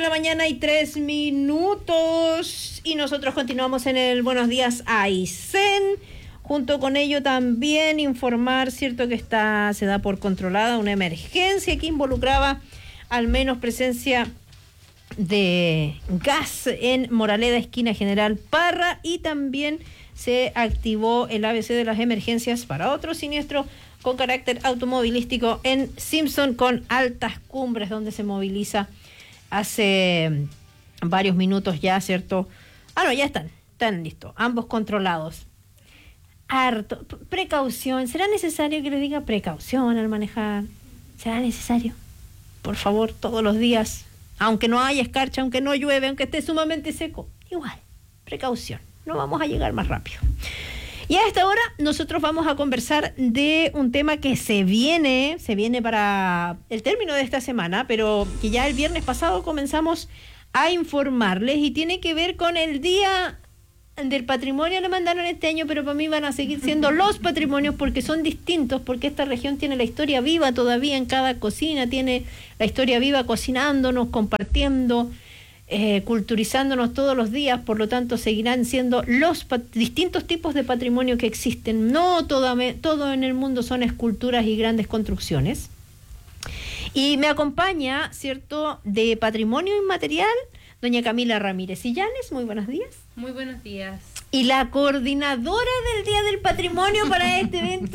8:03 y nosotros continuamos en el Buenos Días Aysén. Junto con ello también informar, cierto, que se da por controlada una emergencia que involucraba al menos presencia de gas en Moraleda, esquina General Parra, y también se activó el ABC de las emergencias para otro siniestro con carácter automovilístico en Simpson con Altas Cumbres, donde se moviliza hace varios minutos ya, ¿cierto? No, ya están listos, ambos controlados. Harto, precaución, ¿será necesario que le diga precaución al manejar? ¿Será necesario? Por favor, todos los días, aunque no haya escarcha, aunque no llueve, aunque esté sumamente seco, igual, precaución, no vamos a llegar más rápido. Y a esta hora nosotros vamos a conversar de un tema que se viene para el término de esta semana, pero que ya el viernes pasado comenzamos a informarles, y tiene que ver con el Día del Patrimonio. Le mandaron este año, pero para mí van a seguir siendo los patrimonios, porque son distintos, porque esta región tiene la historia viva todavía en cada cocina, tiene la historia viva cocinándonos, compartiendo, culturizándonos todos los días. Por lo tanto seguirán siendo los distintos tipos de patrimonio que existen. No todo en el mundo son esculturas y grandes construcciones. Y me acompaña, cierto, de Patrimonio Inmaterial, doña Camila Ramírez Illanes. Muy buenos días. Muy buenos días. Y la coordinadora del Día del Patrimonio para este evento,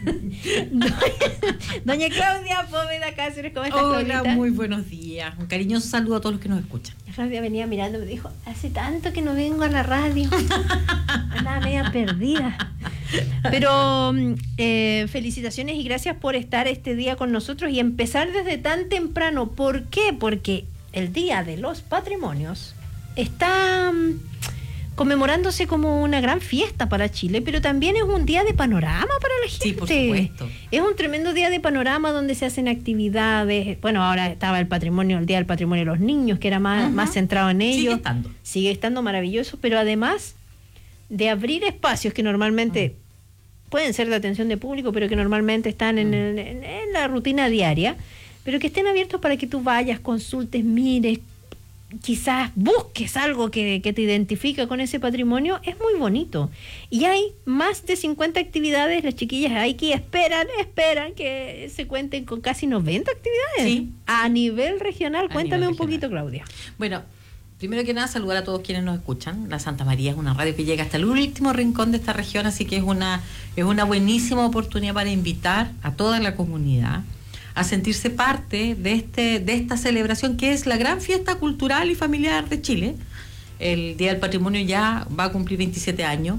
doña Claudia Póveda Cáceres. ¿Cómo estás, Claudita? Hola, muy buenos días. Un cariñoso saludo a todos los que nos escuchan. Claudia venía mirando, me dijo, hace tanto que no vengo a la radio. Andaba media perdida. Pero felicitaciones y gracias por estar este día con nosotros y empezar desde tan temprano. ¿Por qué? Porque el Día de los Patrimonios está conmemorándose como una gran fiesta para Chile, pero también es un día de panorama para la gente. Sí, por supuesto. Es un tremendo día de panorama donde se hacen actividades. Bueno, ahora estaba el Día del Patrimonio de los Niños, que era más centrado en ellos. Sigue estando maravilloso, pero además de abrir espacios que normalmente pueden ser de atención de público, pero que normalmente están en la rutina diaria, pero que estén abiertos para que tú vayas, consultes, mires, quizás busques algo que te identifique con ese patrimonio. Es muy bonito. Y hay más de 50 actividades. Las chiquillas aquí esperan que se cuenten con casi 90 actividades. Sí. A nivel regional. Cuéntame un poquito, Claudia. Bueno, primero que nada, saludar a todos quienes nos escuchan. La Santa María es una radio que llega hasta el último rincón de esta región, así que es una buenísima oportunidad para invitar a toda la comunidad a sentirse parte de esta celebración, que es la gran fiesta cultural y familiar de Chile. El Día del Patrimonio ya va a cumplir 27 años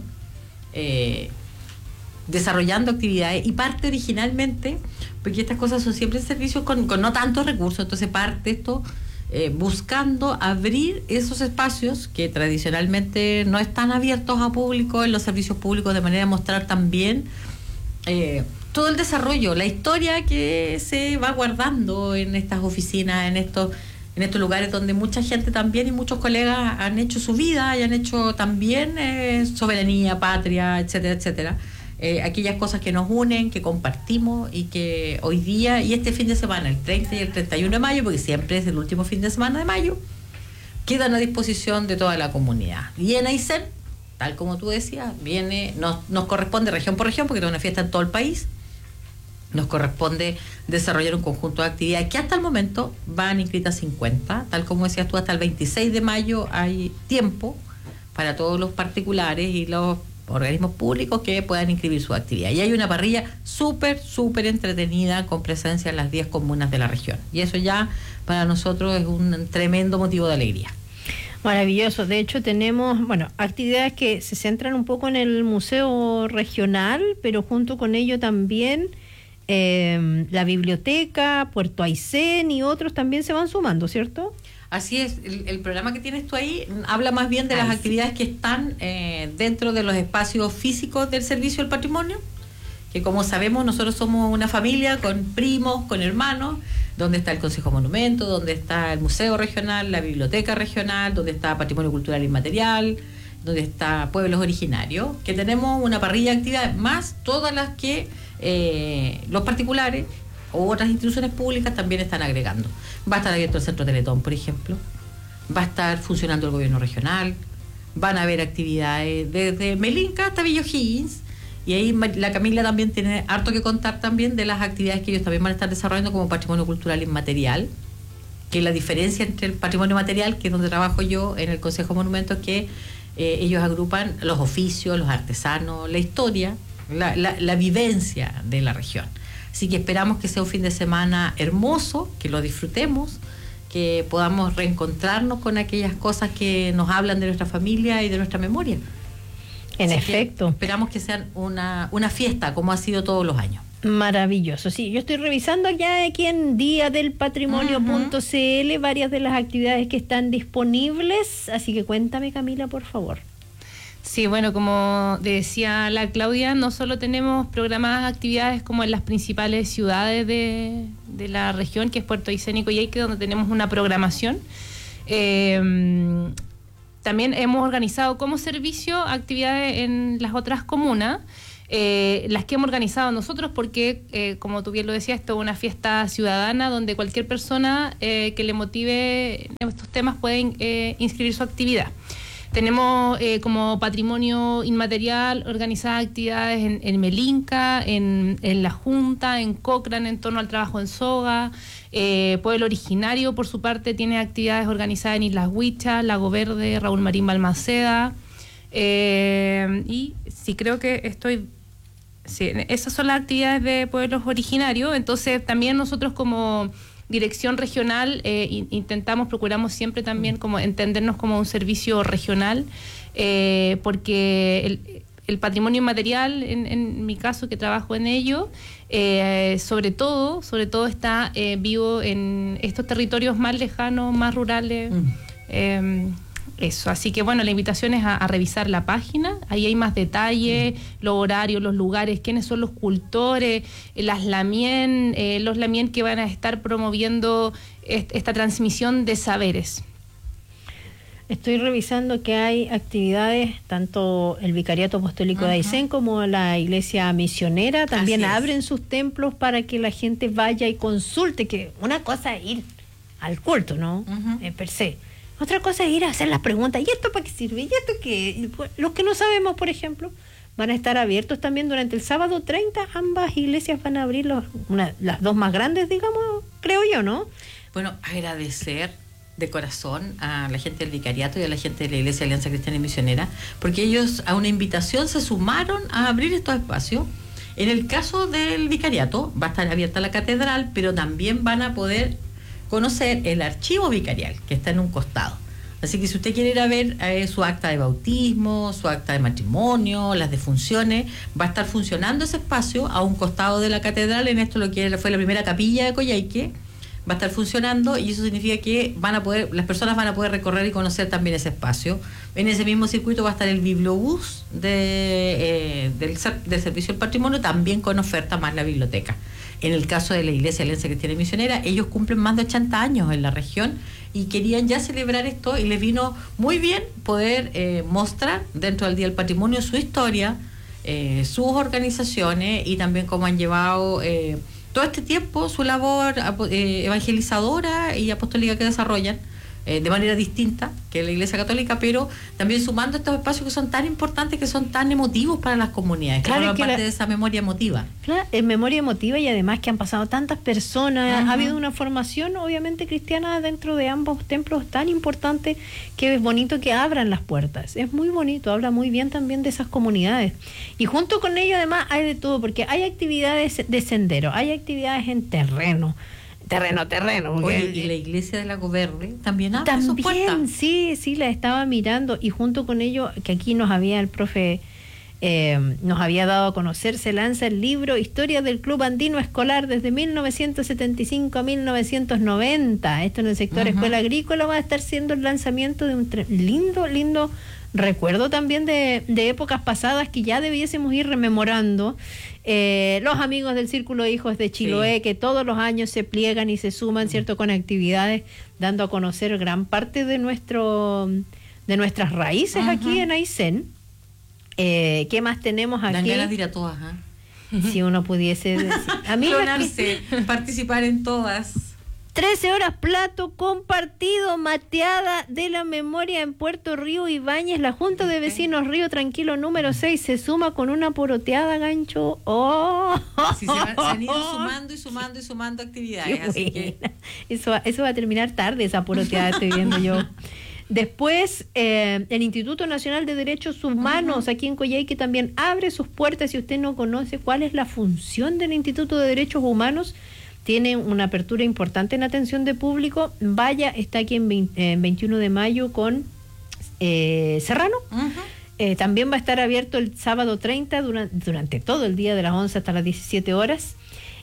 desarrollando actividades, y parte originalmente, porque estas cosas son siempre servicios con no tantos recursos, entonces parte esto buscando abrir esos espacios que tradicionalmente no están abiertos a público en los servicios públicos, de manera de mostrar también todo el desarrollo, la historia que se va guardando en estas oficinas, en estos lugares donde mucha gente también y muchos colegas han hecho su vida y han hecho también soberanía, patria, etcétera, etcétera. Aquellas cosas que nos unen, que compartimos, y que hoy día y este fin de semana, el 30 y el 31 de mayo, porque siempre es el último fin de semana de mayo, quedan a disposición de toda la comunidad. Y en Aysén, tal como tú decías, nos corresponde región por región, porque es una fiesta en todo el país. Nos corresponde desarrollar un conjunto de actividades que hasta el momento van inscritas 50. Tal como decías tú, hasta el 26 de mayo hay tiempo para todos los particulares y los organismos públicos que puedan inscribir su actividad. Y hay una parrilla súper entretenida con presencia en las 10 comunas de la región. Y eso ya para nosotros es un tremendo motivo de alegría. Maravilloso. De hecho, tenemos, actividades que se centran un poco en el museo regional, pero junto con ello también la biblioteca, Puerto Aysén y otros también se van sumando, ¿cierto? Así es, el programa que tienes tú ahí habla más bien de las actividades que están dentro de los espacios físicos del Servicio del Patrimonio, que como sabemos nosotros somos una familia con primos, con hermanos, donde está el Consejo Monumento, donde está el Museo Regional, la Biblioteca Regional, donde está Patrimonio Cultural Inmaterial, donde está Pueblos Originarios, que tenemos una parrilla de actividades más todas las que los particulares o otras instituciones públicas también están agregando. Va a estar abierto el Centro Teletón, por ejemplo, va a estar funcionando el gobierno regional, van a haber actividades desde Melinca hasta Villa O'Higgins, y ahí la Camila también tiene harto que contar también de las actividades que ellos también van a estar desarrollando como patrimonio cultural inmaterial, que la diferencia entre el patrimonio material, que es donde trabajo yo en el Consejo de Monumentos, que ellos agrupan los oficios, los artesanos, la historia, la vivencia de la región. Así que esperamos que sea un fin de semana hermoso, que lo disfrutemos, que podamos reencontrarnos con aquellas cosas que nos hablan de nuestra familia y de nuestra memoria. En efecto. Esperamos que sean una fiesta, como ha sido todos los años. Maravilloso, sí. Yo estoy revisando ya aquí en diadelpatrimonio.cl varias de las actividades que están disponibles, así que cuéntame, Camila, por favor. Sí, bueno, como decía la Claudia, no solo tenemos programadas actividades como en las principales ciudades de la región, que es Puerto Aysén y Coyhaique, donde tenemos una programación. También hemos organizado como servicio actividades en las otras comunas, las que hemos organizado nosotros porque, como tú bien lo decías, esto es una fiesta ciudadana donde cualquier persona que le motive estos temas puede inscribir su actividad. Tenemos como patrimonio inmaterial organizadas actividades en Melinca, en La Junta, en Cochrane, en torno al trabajo en soga. Pueblo Originario, por su parte, tiene actividades organizadas en Islas Huichas, Lago Verde, Raúl Marín Balmaceda. Y sí, creo que sí, esas son las actividades de pueblos originarios. Entonces, también nosotros como dirección regional procuramos siempre también como entendernos como un servicio regional, porque el patrimonio inmaterial, en mi caso que trabajo en ello, sobre todo está vivo en estos territorios más lejanos, más rurales. Eso, así que bueno, la invitación es a revisar la página, ahí hay más detalles, los horarios, los lugares, quiénes son los cultores, los lamien que van a estar promoviendo esta transmisión de saberes. Estoy revisando que hay actividades, tanto el Vicariato Apostólico de Aysén como la Iglesia Misionera, también abren sus templos para que la gente vaya y consulte, que una cosa es ir al culto, ¿no? Per se. Otra cosa es ir a hacer las preguntas, ¿y esto para qué sirve? ¿Y esto qué? Los que no sabemos, por ejemplo, van a estar abiertos también durante el sábado 30, ambas iglesias van a abrir las dos más grandes, digamos, creo yo, ¿no? Bueno, agradecer de corazón a la gente del Vicariato y a la gente de la Iglesia Alianza Cristiana y Misionera, porque ellos a una invitación se sumaron a abrir estos espacios. En el caso del Vicariato, va a estar abierta la catedral, pero también van a poder conocer el archivo vicarial, que está en un costado. Así que si usted quiere ir a ver su acta de bautismo, su acta de matrimonio, las defunciones, va a estar funcionando ese espacio a un costado de la catedral. En esto lo que fue la primera capilla de Coyhaique, va a estar funcionando, y eso significa que las personas van a poder recorrer y conocer también ese espacio. En ese mismo circuito va a estar el bibliobús del Servicio del Patrimonio, también con oferta más la biblioteca. En el caso de la Iglesia Alianza Cristiana y Misionera, ellos cumplen más de 80 años en la región y querían ya celebrar esto, y les vino muy bien poder mostrar dentro del Día del Patrimonio su historia, sus organizaciones, y también cómo han llevado todo este tiempo su labor evangelizadora y apostólica que desarrollan de manera distinta que la Iglesia Católica, pero también sumando estos espacios que son tan importantes, que son tan emotivos para las comunidades, claro, que parte de esa memoria emotiva. Claro, memoria emotiva, y además que han pasado tantas personas, ha habido una formación obviamente cristiana dentro de ambos templos tan importante, que es bonito que abran las puertas, es muy bonito, habla muy bien también de esas comunidades, y junto con ello además hay de todo, porque hay actividades de sendero, hay actividades en terreno. Oye, y la iglesia de Lago Verde también abre sus puertas. Sí, la estaba mirando, y junto con ello, que aquí el profe nos había dado a conocer, se lanza el libro Historia del Club Andino Escolar desde 1975 a 1990. Esto en el sector Escuela Agrícola va a estar siendo el lanzamiento de un lindo recuerdo también de épocas pasadas que ya debiésemos ir rememorando. Los amigos del Círculo de Hijos de Chiloé, que todos los años se pliegan y se suman, ¿cierto?, con actividades, dando a conocer gran parte de nuestras raíces aquí en Aysén. ¿Qué más tenemos aquí? Dan ganas de ir a todas, Si uno pudiese decir. A mí clonarse, participar en todas. 13 horas, plato compartido, mateada de la memoria en Puerto Río Ibáñez. La Junta de Vecinos Río Tranquilo número 6 se suma con una poroteada, gancho. ¡Oh! Sí, se han ido sumando actividades. Así que... Eso va a terminar tarde, esa poroteada, estoy viendo yo. Después, el Instituto Nacional de Derechos Humanos, aquí en Coyhaique, también abre sus puertas. Si usted no conoce cuál es la función del Instituto de Derechos Humanos, tiene una apertura importante en atención de público. Vaya, está aquí en 21 de mayo con Serrano. También va a estar abierto el sábado 30 durante todo el día, de las 11 hasta las 17 horas.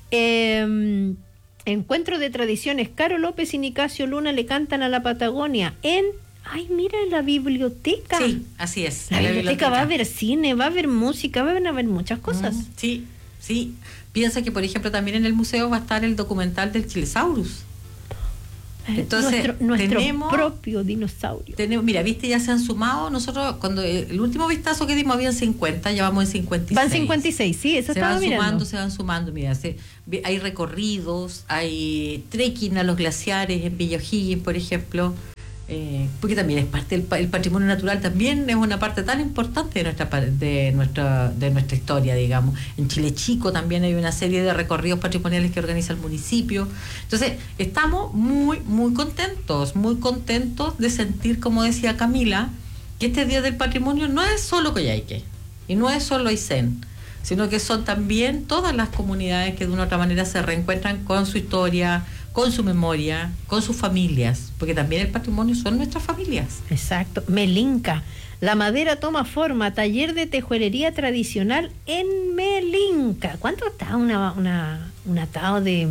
Encuentro de tradiciones. Caro López y Nicasio Luna le cantan a la Patagonia en... Ay, mira, la biblioteca. Sí, así es. La biblioteca va a haber cine, va a haber música, van a haber muchas cosas. Sí. Piensa que, por ejemplo, también en el museo va a estar el documental del Chilesaurus. Entonces, nuestro propio dinosaurio. Mira, viste, ya se han sumado. Nosotros, cuando el último vistazo que dimos, habían 50, ya vamos en 56. Van 56, sí, eso estaba mirando. Se van sumando, mira, hay recorridos, hay trekking a los glaciares en Villa O'Higgins, por ejemplo, porque también es parte del patrimonio natural, también es una parte tan importante de nuestra historia, digamos. En Chile Chico también hay una serie de recorridos patrimoniales que organiza el municipio. Entonces, estamos muy, muy contentos de sentir, como decía Camila, que este Día del Patrimonio no es solo Coyhaique y no es solo Aysén, sino que son también todas las comunidades que de una u otra manera se reencuentran con su historia, con su memoria, con sus familias, porque también el patrimonio son nuestras familias. Exacto. Melinca, la madera toma forma, taller de tejuelería tradicional en Melinca. ¿Cuánto está un atado de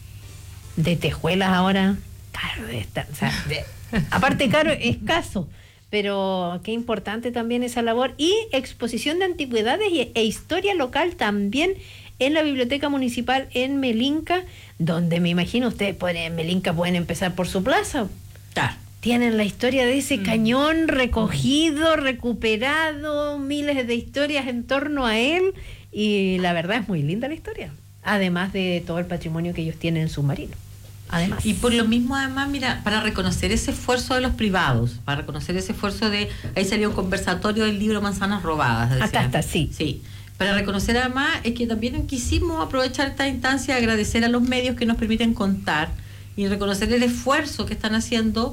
tejuelas ahora? Caro de estar, o sea, aparte caro, escaso, pero qué importante también esa labor. Y exposición de antigüedades e historia local también en la Biblioteca Municipal en Melinca, donde me imagino ustedes en Melinca pueden empezar por su plaza. Claro. Tienen la historia de ese cañón recogido, recuperado, miles de historias en torno a él, y la verdad es muy linda la historia, además de todo el patrimonio que ellos tienen en submarino. Además. Y por lo mismo, además, mira, para reconocer ese esfuerzo de los privados, para reconocer ese esfuerzo ahí salió un conversatorio del libro Manzanas Robadas. Decían. Acá está, sí. Sí. Para reconocer además es que también quisimos aprovechar esta instancia, agradecer a los medios que nos permiten contar y reconocer el esfuerzo que están haciendo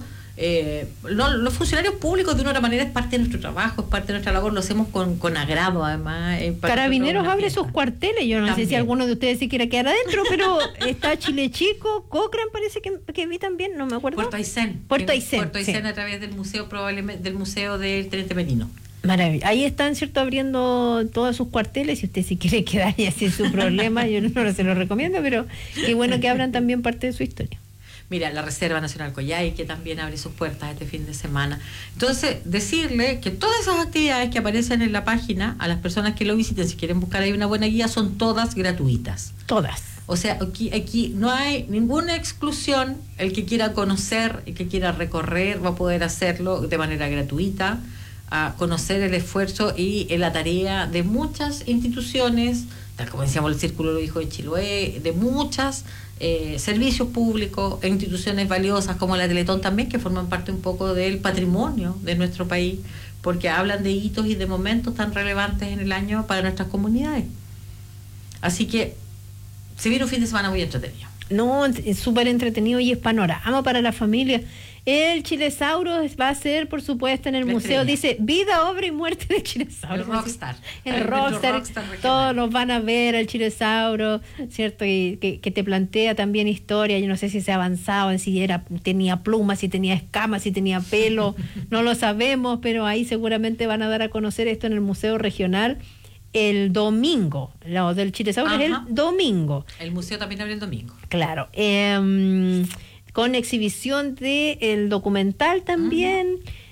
los funcionarios públicos. De una otra manera es parte de nuestro trabajo, es parte de nuestra labor, lo hacemos con agrado además. Carabineros abre sus cuarteles, yo no sé si alguno de ustedes se quiera quedar adentro, pero está Chile Chico, Cochrane parece que vi también, no me acuerdo. Puerto Aysén. Puerto Aysén, sí. A través del museo, probablemente del Museo del Teniente Merino. Maravilla. Ahí están, ¿cierto?, abriendo todos sus cuarteles. Si usted se quiere quedar y así su problema, yo no se lo recomiendo, pero qué bueno que abran también parte de su historia. Mira, la Reserva Nacional Coyhaique también abre sus puertas este fin de semana. Entonces, decirle que todas esas actividades que aparecen en la página, a las personas que lo visiten, si quieren buscar ahí una buena guía, son todas gratuitas. Todas. O sea, aquí no hay ninguna exclusión. El que quiera conocer, el que quiera recorrer, va a poder hacerlo de manera gratuita, a conocer el esfuerzo y la tarea de muchas instituciones, tal como decíamos el Círculo Los Hijos de Chiloé, de muchas servicios públicos e instituciones valiosas como la Teletón también, que forman parte un poco del patrimonio de nuestro país, porque hablan de hitos y de momentos tan relevantes en el año para nuestras comunidades. Así que se viene un fin de semana muy entretenido. No, es súper entretenido y es panorama para la familia. El Chilesaurus va a ser, por supuesto, en el museo. Dice Vida, Obra y Muerte de Chilesaurus. El Rockstar. El Rockstar. Todos los van a ver, el Chilesaurus, ¿cierto? Y que te plantea también historia. Yo no sé si se ha avanzado en si tenía plumas, si tenía escamas, si tenía pelo. No lo sabemos, pero ahí seguramente van a dar a conocer esto en el Museo Regional el domingo. Lo del Chilesaurus es el domingo. El museo también abre el domingo. Claro. Con exhibición de el documental también,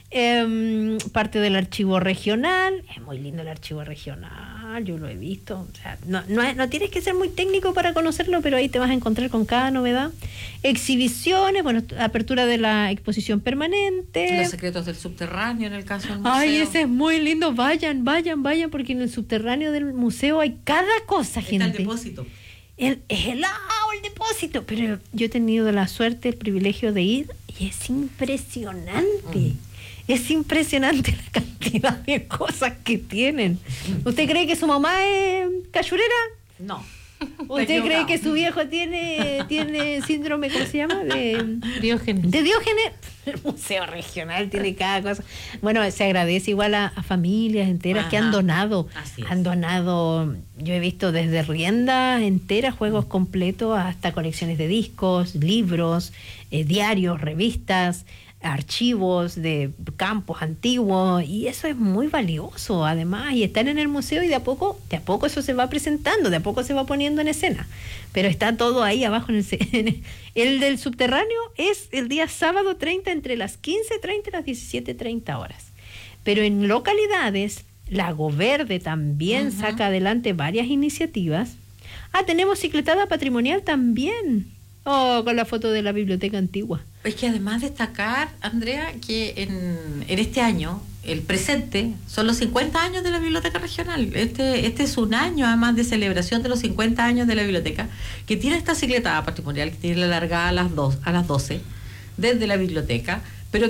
parte del archivo regional. Es muy lindo el archivo regional, yo lo he visto. O sea, no tienes que ser muy técnico para conocerlo, pero ahí te vas a encontrar con cada novedad. Exhibiciones, bueno, apertura de la exposición permanente. Los secretos del subterráneo en el caso del museo. Ay, ese es muy lindo. Vayan, porque en el subterráneo del museo hay cada cosa, gente. Está el depósito. Es helado el depósito, pero yo he tenido la suerte, el privilegio de ir y es impresionante. Es impresionante la cantidad de cosas que tienen. ¿Usted cree que su mamá es cachurera? No. ¿Usted cree que su viejo tiene síndrome, ¿cómo se llama? De Diógenes. De Diógenes. El Museo Regional tiene cada cosa. Bueno, se agradece igual a familias enteras que han donado. Así es. Han donado, yo he visto desde riendas enteras, juegos completos, hasta colecciones de discos, libros, diarios, revistas, archivos de campos antiguos, y eso es muy valioso además, y están en el museo y de a poco eso se va presentando, de a poco se va poniendo en escena, pero está todo ahí abajo el del subterráneo es el día sábado 30 entre las 15:30 y las 17:30 horas, pero en localidades Lago Verde también saca adelante varias iniciativas. Tenemos cicletada patrimonial también, con la foto de la biblioteca antigua. Es que además destacar, Andrea, que en este año, el presente, son los 50 años de la Biblioteca Regional. Este es un año, además, de celebración de los 50 años de la biblioteca, que tiene esta cicletada patrimonial, que tiene la largada a las 12, desde la biblioteca,